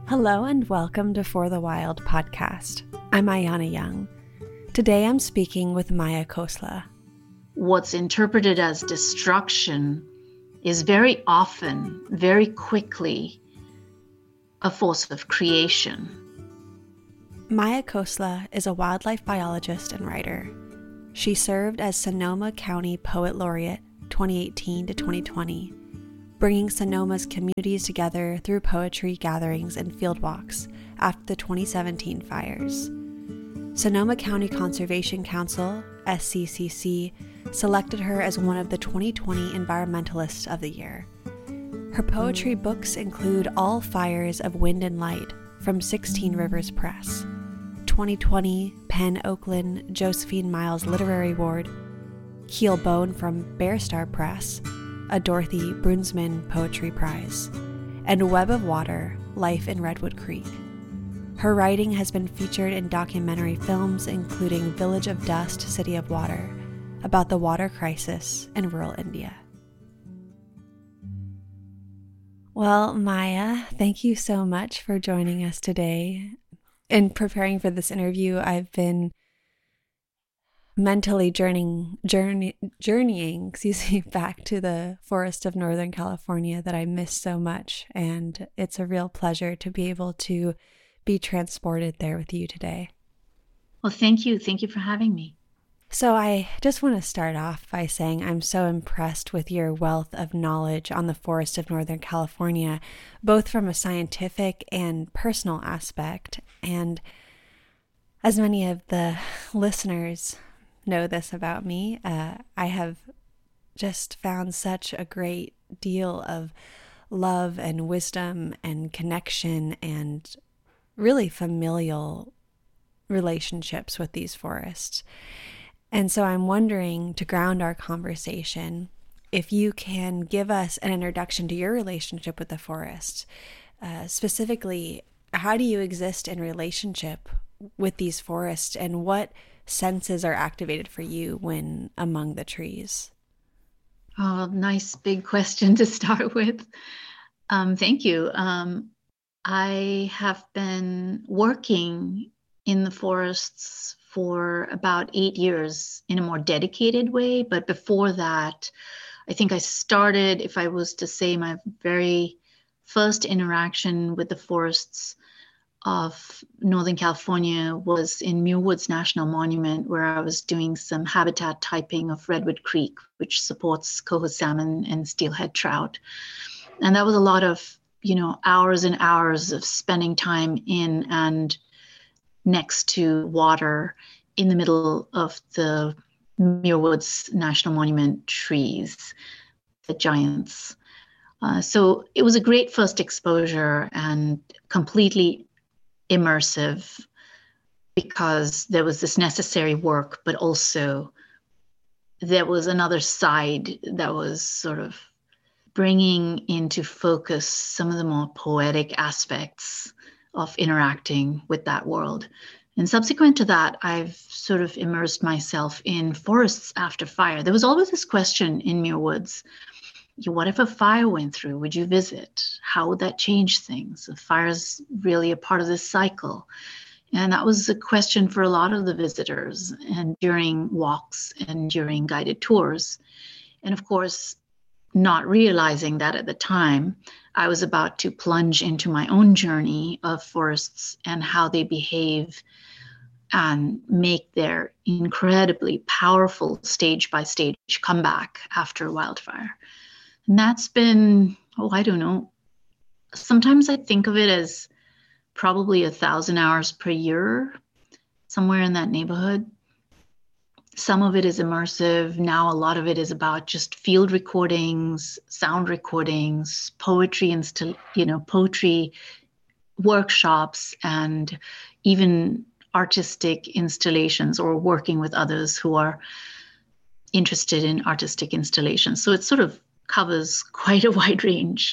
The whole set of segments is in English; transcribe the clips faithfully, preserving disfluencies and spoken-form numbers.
Hello and welcome to For the Wild podcast. I'm Ayana Young. Today I'm speaking with Maya Khosla. What's interpreted as destruction is very often, very quickly, a force of creation. Maya Khosla is a wildlife biologist and writer. She served as Sonoma County Poet Laureate twenty eighteen to twenty twenty, bringing Sonoma's communities together through poetry gatherings and field walks after the twenty seventeen fires. Sonoma County Conservation Council, S C C C, selected her as one of the twenty twenty Environmentalists of the Year. Her poetry books include All Fires of Wind and Light from sixteen Rivers Press, twenty twenty Penn Oakland Josephine Miles Literary Award, Keel Bone from Bear Star Press, a Dorothy Brunsman Poetry Prize, and Web of Water, Life in Redwood Creek. Her writing has been featured in documentary films including Village of Dust, City of Water, about the water crisis in rural India. Well, Maya, thank you so much for joining us today. In preparing for this interview, I've been mentally journeying, journey, journeying, excuse me, back to the forest of Northern California that I miss so much, and it's a real pleasure to be able to be transported there with you today. Well, thank you. Thank you for having me. So I just want to start off by saying I'm so impressed with your wealth of knowledge on the forest of Northern California, both from a scientific and personal aspect. And as many of the listeners know this about me, uh, I have just found such a great deal of love and wisdom and connection and really familial relationships with these forests. And so I'm wondering, to ground our conversation, if you can give us an introduction to your relationship with the forest. Uh, specifically, how do you exist in relationship with these forests, and what senses are activated for you when among the trees? Oh, nice big question to start with. Um, thank you. Um, I have been working in the forests for about eight years in a more dedicated way. But before that, I think I started, if I was to say my very first interaction with the forests of Northern California was in Muir Woods National Monument, where I was doing some habitat typing of Redwood Creek, which supports coho salmon and steelhead trout. And that was a lot of, you know, hours and hours of spending time in and next to water in the middle of the Muir Woods National Monument trees, the giants. Uh, so it was a great first exposure and completely immersive, because there was this necessary work, but also there was another side that was sort of bringing into focus some of the more poetic aspects of interacting with that world. And subsequent to that, I've sort of immersed myself in forests after fire. There was always this question in Muir Woods: what if a fire went through? Would you visit? How would that change things? If fire is really a part of this cycle. And that was a question for a lot of the visitors, and during walks and during guided tours. And of course, not realizing that at the time, I was about to plunge into my own journey of forests and how they behave and make their incredibly powerful stage by stage comeback after wildfire. And that's been, oh, I don't know. Sometimes I think of it as probably a thousand hours per year, somewhere in that neighborhood. Some of it is immersive. Now a lot of it is about just field recordings, sound recordings, poetry, insta- you know, poetry workshops, and even artistic installations, or working with others who are interested in artistic installations. So it sort of covers quite a wide range.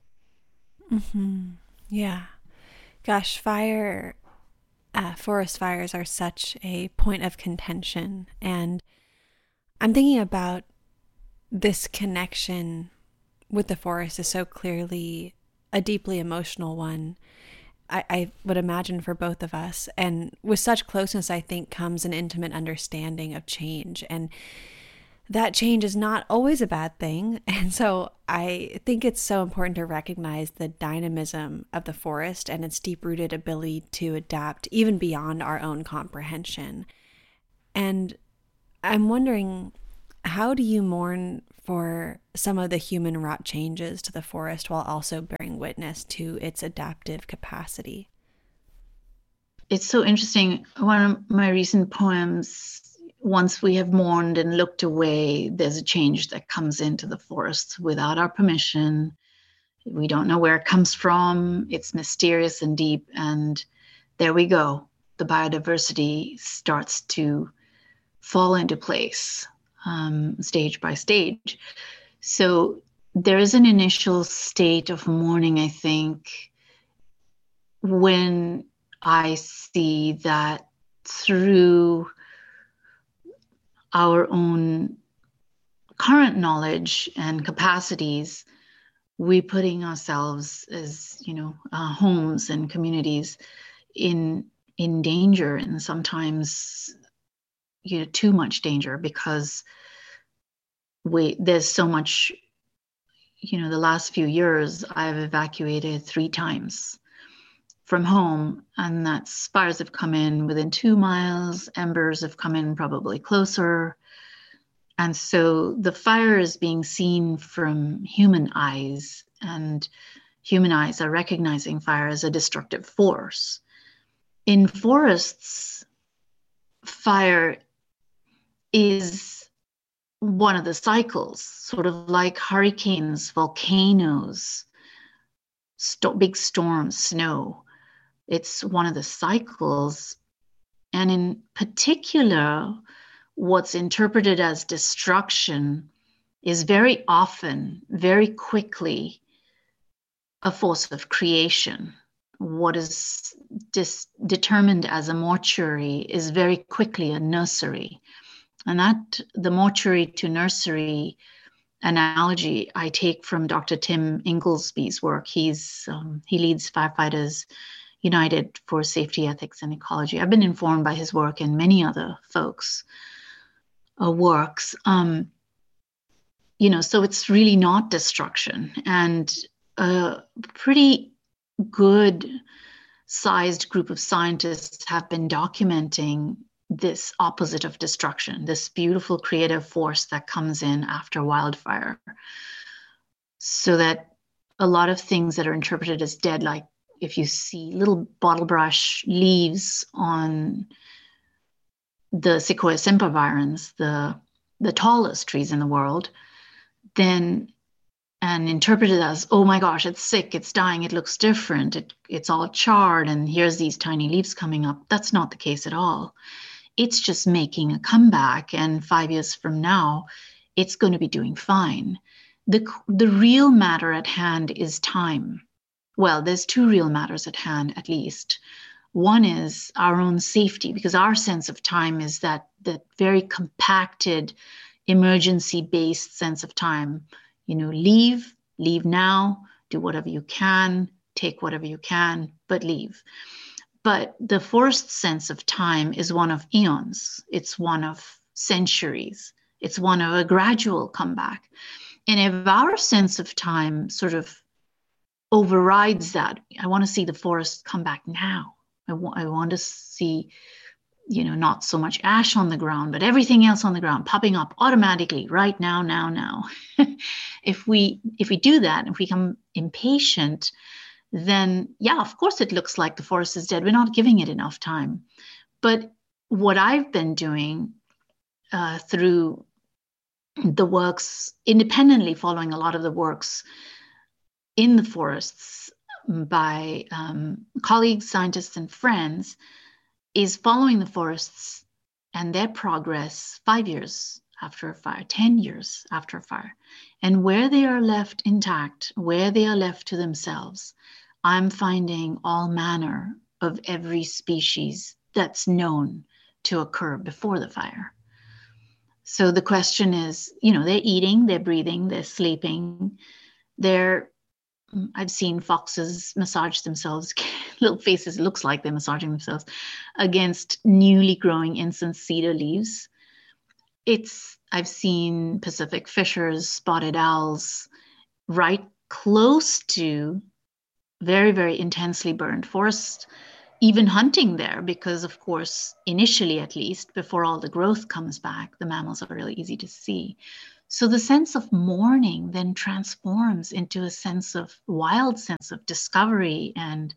Mm-hmm. Yeah. Gosh, fire, uh, forest fires are such a point of contention. And I'm thinking about this connection with the forest is so clearly a deeply emotional one. I, I would imagine for both of us. And with such closeness, I think comes an intimate understanding of change. And that change is not always a bad thing. And so I think it's so important to recognize the dynamism of the forest and its deep rooted ability to adapt even beyond our own comprehension. And I'm wondering, how do you mourn for some of the human wrought changes to the forest while also bearing witness to its adaptive capacity? It's so interesting. One of my recent poems, once we have mourned and looked away, there's a change that comes into the forest without our permission. We don't know where it comes from. It's mysterious and deep. And there we go. The biodiversity starts to fall into place, um, stage by stage. So there is an initial state of mourning, I think, when I see that through our own current knowledge and capacities, we're putting ourselves as, you know, uh, homes and communities in in danger, and sometimes, you know, too much danger, because we there's so much. You know, the last few years, I've evacuated three times from home, and that's fires have come in within two miles, embers have come in probably closer. And so the fire is being seen from human eyes, and human eyes are recognizing fire as a destructive force. In forests, fire is one of the cycles, sort of like hurricanes, volcanoes, st- big storms, snow. It's one of the cycles. And in particular, what's interpreted as destruction is very often, very quickly, a force of creation. What is dis- determined as a mortuary is very quickly a nursery. And that, the mortuary to nursery analogy, I take from Doctor Tim Inglesby's work. He's um, he leads Firefighters United for Safety, Ethics, and Ecology. I've been informed by his work and many other folks' uh, works. Um, you know, so it's really not destruction. And a pretty good sized group of scientists have been documenting this opposite of destruction, this beautiful creative force that comes in after wildfire. So that a lot of things that are interpreted as dead, like if you see little bottlebrush leaves on the Sequoia sempervirens, the, the tallest trees in the world, then and interpreted as, oh my gosh, it's sick, it's dying, it looks different, it, it's all charred, and here's these tiny leaves coming up. That's not the case at all. It's just making a comeback, and five years from now, it's going to be doing fine. The, the real matter at hand is time. Well, there's two real matters at hand, at least. One is our own safety, because our sense of time is that, that very compacted, emergency-based sense of time. You know, leave, leave now, do whatever you can, take whatever you can, but leave. But the forest sense of time is one of eons. It's one of centuries. It's one of a gradual comeback. And if our sense of time sort of overrides that, I want to see the forest come back now. I, wa- I want to see, you know, not so much ash on the ground, but everything else on the ground popping up automatically right now, now, now. if we if we do that, if we become impatient, then yeah, of course it looks like the forest is dead. We're not giving it enough time. But what I've been doing uh, through the works, independently following a lot of the works in the forests by um, colleagues, scientists, and friends, is following the forests and their progress five years after a fire, ten years after a fire. And where they are left intact, where they are left to themselves, I'm finding all manner of every species that's known to occur before the fire. So the question is, you know, they're eating, they're breathing, they're sleeping, they're I've seen foxes massage themselves, little faces, looks like they're massaging themselves against newly growing incense cedar leaves. It's, I've seen Pacific fishers, spotted owls, right close to very, very intensely burned forests, even hunting there, because of course, initially at least, before all the growth comes back, the mammals are really easy to see. So the sense of mourning then transforms into a sense of wild sense of discovery and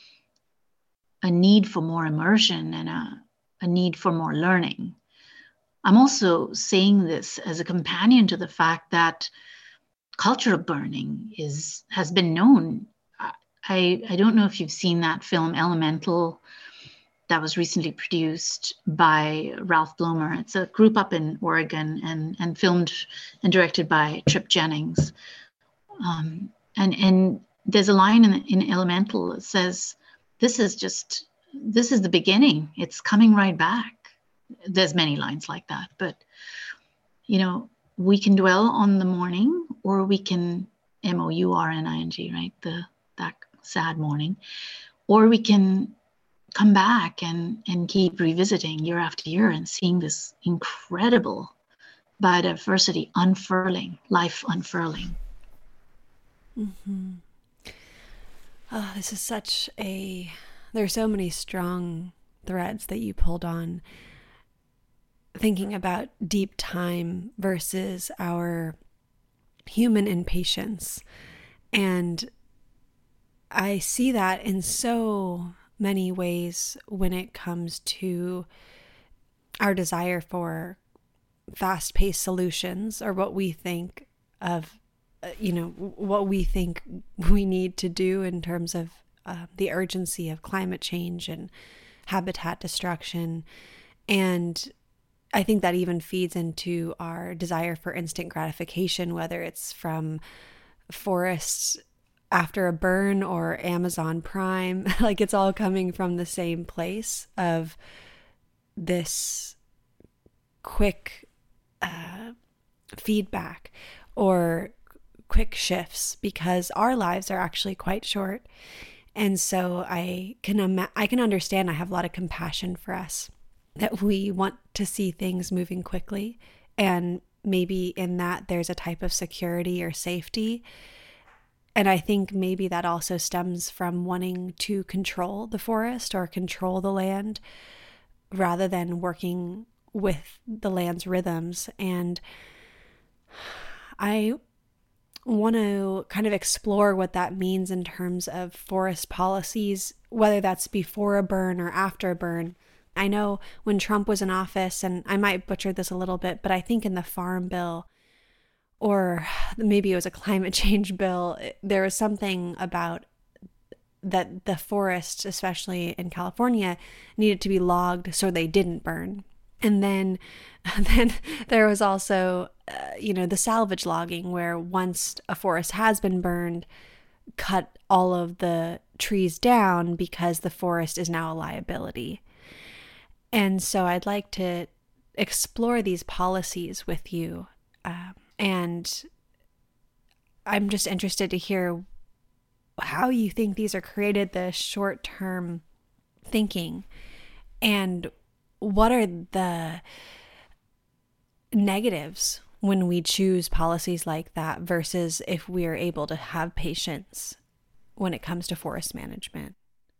a need for more immersion and a, a need for more learning. I'm also saying this as a companion to the fact that culture of burning is has been known. I, I don't know if you've seen that film Elemental that was recently produced by Ralph Blomer. It's a group up in Oregon and, and filmed and directed by Trip Jennings. Um, and, and there's a line in, in Elemental that says, this is just, this is the beginning. It's coming right back. There's many lines like that, but, you know, we can dwell on the mourning, or we can M O U R N I N G, right? The, that sad mourning, or we can come back and, and keep revisiting year after year and seeing this incredible biodiversity unfurling, life unfurling. Mm-hmm. Oh, this is such a, there's so many strong threads that you pulled on, thinking about deep time versus our human impatience. And I see that in so many ways when it comes to our desire for fast-paced solutions, or what we think of, uh, you know, what we think we need to do in terms of uh, the urgency of climate change and habitat destruction. And I think that even feeds into our desire for instant gratification, whether it's from forests after a burn or Amazon Prime. Like, it's all coming from the same place of this quick uh, feedback or quick shifts, because our lives are actually quite short. And so I can ima- I can understand, I have a lot of compassion for us, that we want to see things moving quickly. And maybe in that there's a type of security or safety. And I think maybe that also stems from wanting to control the forest or control the land rather than working with the land's rhythms. And I want to kind of explore what that means in terms of forest policies, whether that's before a burn or after a burn. I know when Trump was in office, and I might butcher this a little bit, but I think in the Farm Bill, or maybe it was a climate change bill, there was something about that the forests, especially in California, needed to be logged so they didn't burn. And then, then there was also, uh, you know, the salvage logging, where once a forest has been burned, cut all of the trees down because the forest is now a liability. And so I'd like to explore these policies with you. Um, and I'm just interested to hear how you think these are created, the short-term thinking, and what are the negatives when we choose policies like that versus if we are able to have patience when it comes to forest management.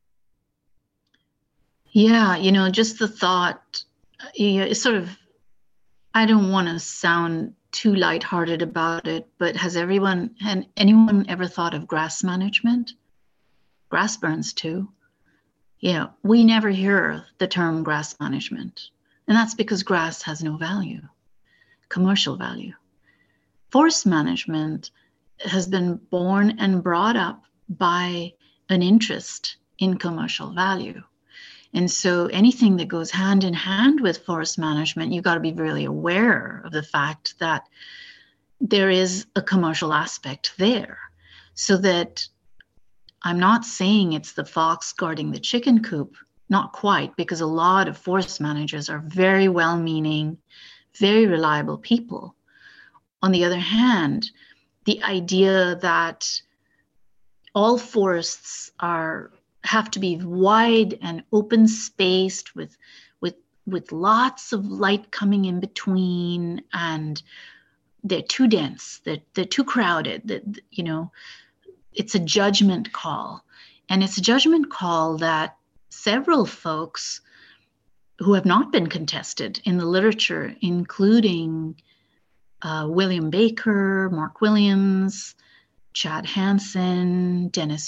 Yeah, you know, just the thought, you know, it's sort of, I don't want to sound too lighthearted about it, but has everyone, and anyone ever thought of grass management? Grass burns too. You know, we never hear the term grass management, and that's because grass has no value, commercial value. Forest management has been born and brought up by an interest in commercial value. And so anything that goes hand in hand with forest management, you've got to be really aware of the fact that there is a commercial aspect there. So that I'm not saying it's the fox guarding the chicken coop, not quite, because a lot of forest managers are very well-meaning, very reliable people. On the other hand, the idea that all forests are have to be wide and open spaced with with with lots of light coming in between, and they're too dense, they're, they're too crowded, that, you know, it's a judgment call. And it's a judgment call that several folks who have not been contested in the literature, including uh, William Baker, Mark Williams, Chad Hansen, Dennis